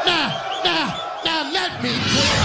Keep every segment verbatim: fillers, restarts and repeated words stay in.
now, now, now let me quit.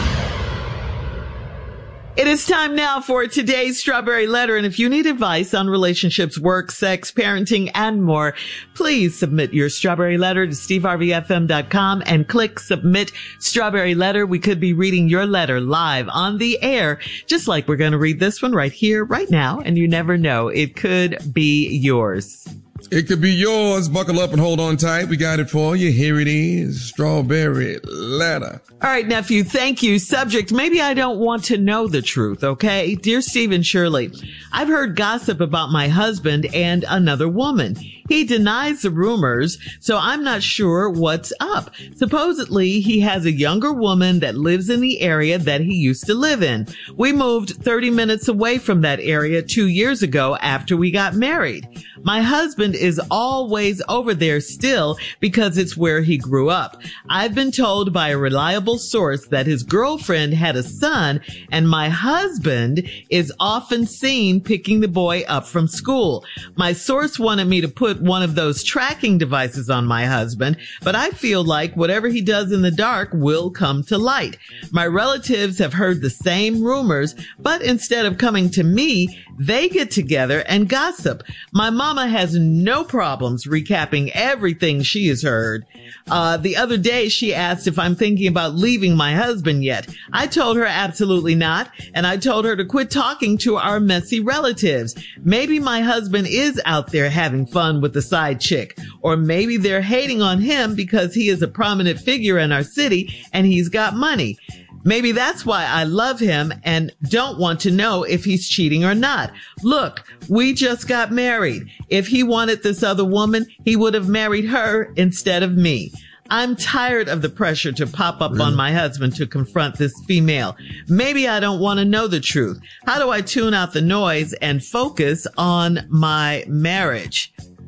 It is time now for today's Strawberry Letter. And if you need advice on relationships, work, sex, parenting, and more, please submit your Strawberry Letter to steve harvey f m dot com and click Submit Strawberry Letter. We could be reading your letter live on the air, just like we're going to read this one right here, right now. And you never know, it could be yours. It could be yours. Buckle up and hold on tight. We got it for you. Here it is. Strawberry Letter. All right, nephew. Thank you. Subject: maybe I don't want to know the truth. Okay. Dear Steve and Shirley, I've heard gossip about my husband and another woman. He denies the rumors, so I'm not sure what's up. Supposedly, he has a younger woman that lives in the area that he used to live in. We moved thirty minutes away from that area two years ago after we got married. My husband is always over there still because it's where he grew up. I've been told by a reliable source that his girlfriend had a son, and my husband is often seen picking the boy up from school. My source wanted me to put one of those tracking devices on my husband, but I feel like whatever he does in the dark will come to light. My relatives have heard the same rumors, but instead of coming to me, they get together and gossip. My mama has no problems recapping everything she has heard. Uh, the other day she asked if I'm thinking about leaving my husband yet. I told her absolutely not, and I told her to quit talking to our messy relatives. Maybe my husband is out there having fun with the side chick, or maybe they're hating on him because he is a prominent figure in our city and he's got money. Maybe that's why I love him and don't want to know if he's cheating or not. Look, we just got married. If he wanted this other woman, he would have married her instead of me. I'm tired of the pressure to pop up on my husband to confront this female. Maybe I don't want to know the truth. How do I tune out the noise and focus on my marriage?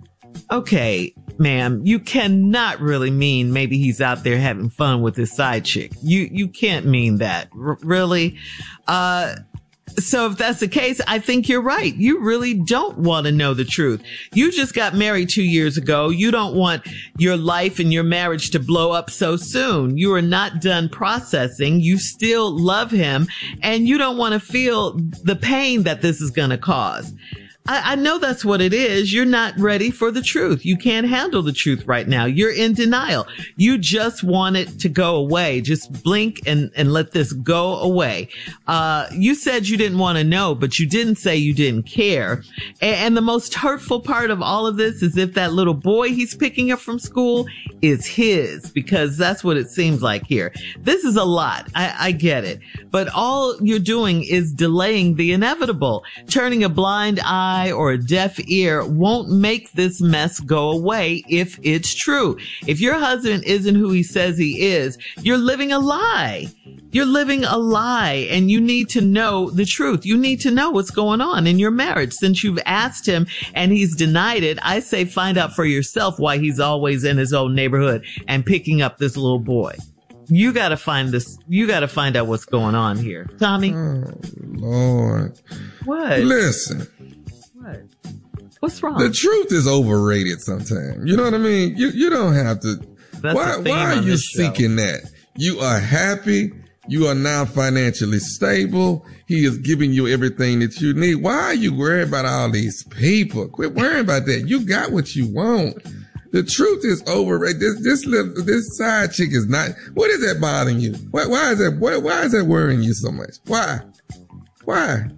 Okay, ma'am, you cannot really mean maybe he's out there having fun with his side chick. You, you can't mean that. R- really? Uh, so if that's the case, I think you're right. You really don't want to know the truth. You just got married two years ago. You don't want your life and your marriage to blow up so soon. You are not done processing. You still love him, and you don't want to feel the pain that this is going to cause. I, I know that's what it is. You're not ready for the truth. You can't handle the truth right now. You're in denial. You just want it to go away. Just blink and, and let this go away. Uh, you said you didn't want to know, but you didn't say you didn't care. And, and the most hurtful part of all of this is if that little boy he's picking up from school is his, because that's what it seems like here. This is a lot. I, I get it. But all you're doing is delaying the inevitable. Turning a blind eye or a deaf ear won't make this mess go away if it's true. If your husband isn't who he says he is, you're living a lie. You're living a lie, and you need to know the truth. You need to know what's going on in your marriage. Since you've asked him and he's denied it, I say find out for yourself why he's always in his own neighborhood and picking up this little boy. You got to find this. You got to find out what's going on here. Tommy? Oh, Lord. What? Listen. What? What's wrong? The truth is overrated sometimes. You know what I mean? You you don't have to. That's why why are you seeking that? You are happy. You are now financially stable. He is giving you everything that you need. Why are you worried about all these people? Quit worrying about that. You got what you want. The truth is overrated. This this little, this side chick is not. What is that bothering you? Why why is that why, why is that worrying you so much? Why? Why?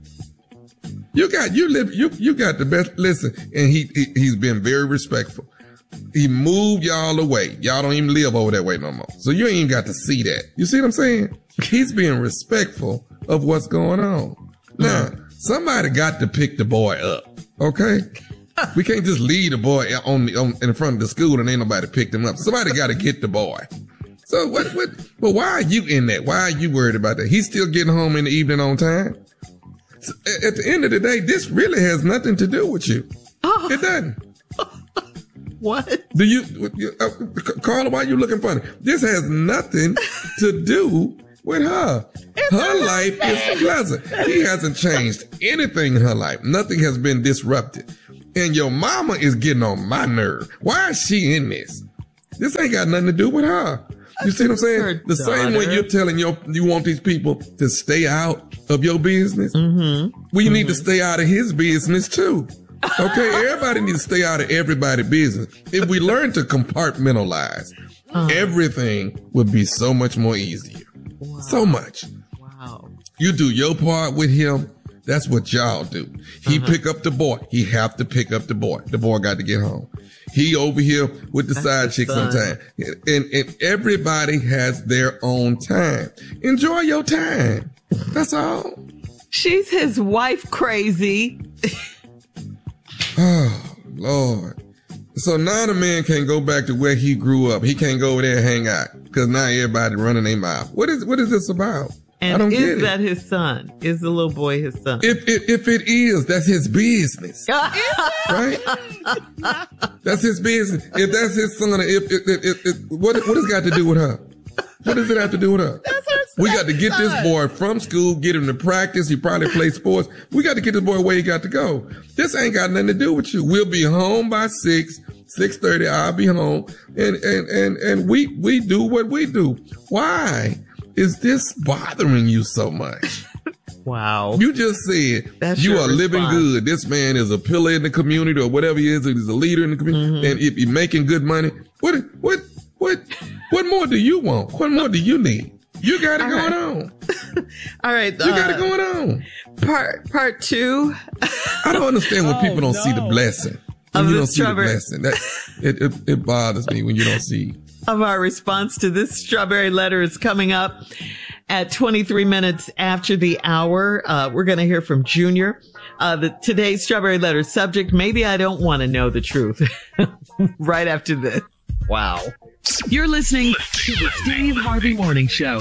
You got, you live, you, you got the best, listen, and he, he, he's been very respectful. He moved y'all away. Y'all don't even live over that way no more. So you ain't even got to see that. You see what I'm saying? He's being respectful of what's going on. Now, somebody got to pick the boy up. Okay? We can't just leave the boy on, the, on in front of the school and ain't nobody picked him up. Somebody got to get the boy. So what, what, but why are you in that? Why are you worried about that? He's still getting home in the evening on time. At the end of the day, this really has nothing to do with you. Oh. It doesn't. What? Do you, uh, Carla, why are you looking funny? This has nothing to do with her. It's her life is pleasant. He hasn't changed anything in her life. Nothing has been disrupted. And your mama is getting on my nerve. Why is she in this? This ain't got nothing to do with her. You see what I'm saying? The same way you're telling your, you want these people to stay out of your business. Mm-hmm. We mm-hmm. need to stay out of his business too. Okay, everybody needs to stay out of everybody's business. If we learn to compartmentalize, uh, everything would be so much more easier. Wow. So much. Wow. You do your part with him. That's what y'all do. He uh-huh. pick up the boy. He have to pick up the boy. The boy got to get home. He over here with the That's side chick sometime. And, and everybody has their own time. Enjoy your time. That's all. She's his wife crazy. Oh, Lord. So now the man can't go back to where he grew up. He can't go over there and hang out because now everybody running their mouth. What is, what is this about? And I don't is get that it. his son? Is the little boy his son? If it, if it is, that's his business. Right? That's his business. If that's his son, if, if, if, if, if what, what has it got to do with her? What does it have to do with her? That's her We got to get son. this boy from school, get him to practice. He probably plays sports. We got to get this boy where he got to go. This ain't got nothing to do with you. We'll be home by six, six thirty. I'll be home, and and and and we we do what we do. Why is this bothering you so much? Wow. You just said That's you your are living response. good. This man is a pillar in the community or whatever he is. He's a leader in the community. Mm-hmm. And if he's making good money, what, what, what, what more do you want? What more do you need? You got it All going right. on. All right. You got it going on. Part, part two. I don't understand when Oh, people don't no. see the blessing. When Of you the don't see the strawberry. blessing. That, it, it, it bothers me when you don't see. Of our response to this strawberry letter is coming up at twenty-three minutes after the hour. Uh, we're going to hear from Junior. Uh, the, today's strawberry letter subject, maybe I don't want to know the truth. Right after this. Wow. You're listening to the Steve Harvey Morning Show.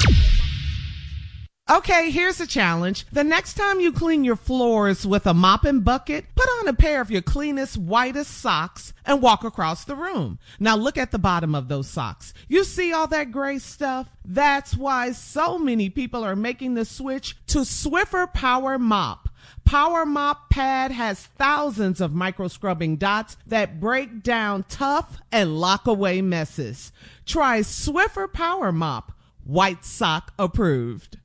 Okay, here's a challenge. The next time you clean your floors with a mop and bucket, put on a pair of your cleanest, whitest socks and walk across the room. Now look at the bottom of those socks. You see all that gray stuff? That's why so many people are making the switch to Swiffer Power Mop. Power Mop Pad has thousands of micro scrubbing dots that break down tough and lock away messes. Try Swiffer Power Mop. White sock approved.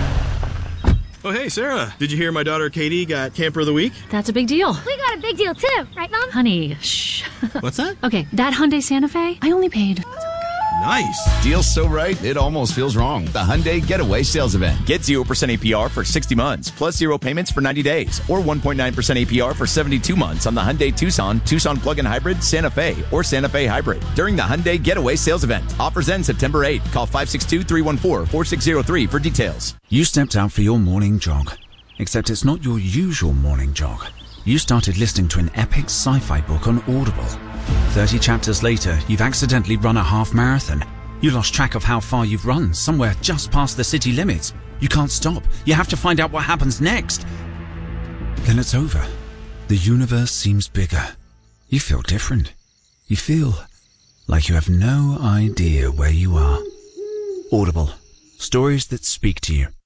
Oh, hey, Sarah. Did you hear my daughter Katie got Camper of the Week? That's a big deal. We got a big deal too, right, Mom? Honey, shh. What's that? Okay, that Hyundai Santa Fe, I only paid. Nice. Deal's so right, it almost feels wrong. The Hyundai Getaway Sales Event. Get zero percent A P R for sixty months, plus zero payments for ninety days, or one point nine percent A P R for seventy-two months on the Hyundai Tucson, Tucson Plug-in Hybrid, Santa Fe, or Santa Fe Hybrid during the Hyundai Getaway Sales Event. Offers end September eighth. Call five six two, three one four, four six zero three for details. You stepped out for your morning jog, except it's not your usual morning jog. You started listening to an epic sci-fi book on Audible. thirty chapters later, you've accidentally run a half marathon. You lost track of how far you've run, somewhere just past the city limits. You can't stop. You have to find out what happens next. Then it's over. The universe seems bigger. You feel different. You feel like you have no idea where you are. Audible. Stories that speak to you.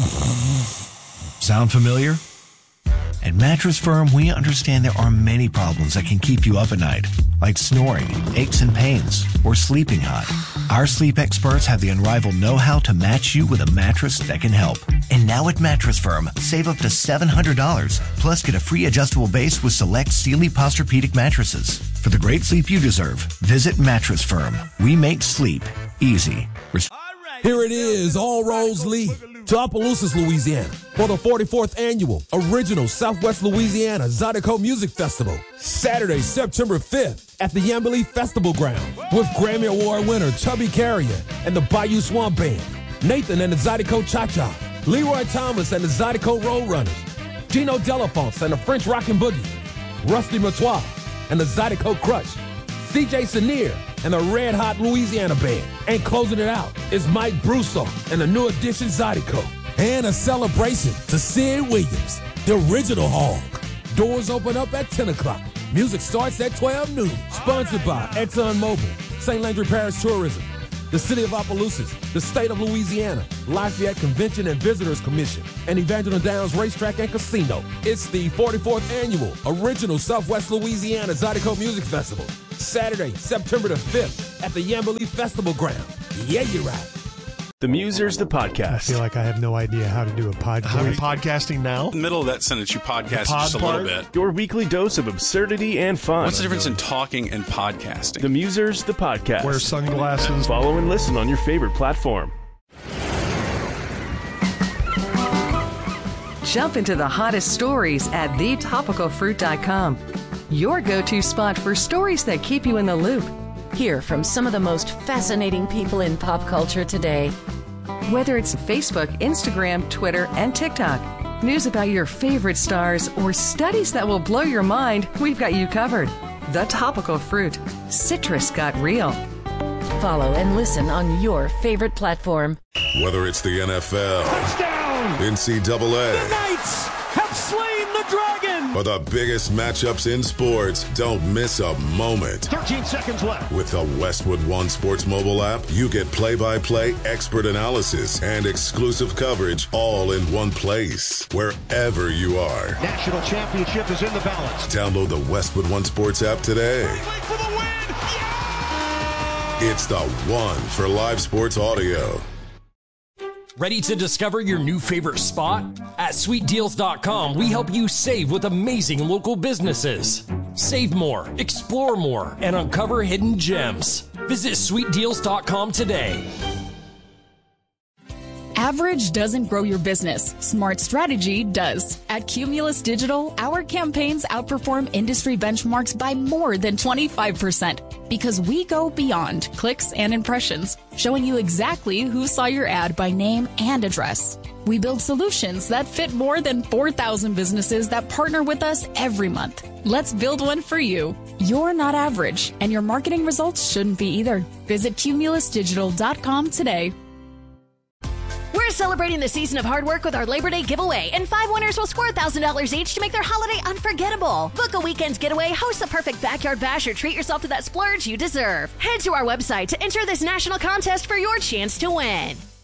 Sound familiar? At Mattress Firm, we understand there are many problems that can keep you up at night, like snoring, aches and pains, or sleeping hot. Our sleep experts have the unrivaled know-how to match you with a mattress that can help. And now at Mattress Firm, save up to seven hundred dollars, plus get a free adjustable base with select Sealy Posturepedic mattresses. For the great sleep you deserve, visit Mattress Firm. We make sleep easy. Res- Here it is, all roads lead to Opelousas, Louisiana, for the forty-fourth Annual Original Southwest Louisiana Zydeco Music Festival, Saturday, September fifth, at the Yambly Festival Ground, with Grammy Award winner Chubby Carrier and the Bayou Swamp Band, Nathan and the Zydeco Cha-Cha, Leroy Thomas and the Zydeco Roadrunners, Gino Delafonte and the French Rockin' Boogie, Rusty Matois and the Zydeco Crush, C J Senior and the Red Hot Louisiana Band. And closing it out is Mike Broussard and the New Edition Zydeco. And a celebration to Sid Williams, the original Hog. Doors open up at ten o'clock. Music starts at twelve noon. Sponsored by ExxonMobil, Saint Landry Parish Tourism, the City of Opelousas, the State of Louisiana, Lafayette Convention and Visitors Commission, and Evangeline Downs Racetrack and Casino. It's the forty-fourth Annual Original Southwest Louisiana Zydeco Music Festival, Saturday, September the fifth, at the Yambly Festival Ground. Yeah, you're right. The Musers, the podcast. I feel like I have no idea how to do a podcast. Are we podcasting now? In the middle of that sentence, you podcast pod just a part? little bit. Your weekly dose of absurdity and fun. What's the difference in talking and podcasting? The Musers, the podcast. Wear sunglasses. Follow and listen on your favorite platform. Jump into the hottest stories at the topical fruit dot com. Your go-to spot for stories that keep you in the loop. Hear from some of the most fascinating people in pop culture today. Whether it's Facebook, Instagram, Twitter, and TikTok, news about your favorite stars, or studies that will blow your mind, we've got you covered. The Topical Fruit. Citrus got real. Follow and listen on your favorite platform. Whether it's the N F L, touchdown, N C double A, the Knights have slain the dragon, or the biggest matchups in sports, don't miss a moment. thirteen seconds left. With the Westwood One Sports mobile app, you get play-by-play expert analysis and exclusive coverage all in one place, wherever you are. National championship is in the balance. Download the Westwood One Sports app today. For the win. It's the one for live sports audio. Ready to discover your new favorite spot? At sweet deals dot com, we help you save with amazing local businesses. Save more, explore more, and uncover hidden gems. Visit sweet deals dot com today. Average doesn't grow your business. Smart strategy does. At Cumulus Digital, our campaigns outperform industry benchmarks by more than twenty-five percent because we go beyond clicks and impressions, showing you exactly who saw your ad by name and address. We build solutions that fit more than four thousand businesses that partner with us every month. Let's build one for you. You're not average, and your marketing results shouldn't be either. Visit cumulus digital dot com today. We're celebrating the season of hard work with our Labor Day giveaway, and five winners will score one thousand dollars each to make their holiday unforgettable. Book a weekend getaway, host the perfect backyard bash, or treat yourself to that splurge you deserve. Head to our website to enter this national contest for your chance to win.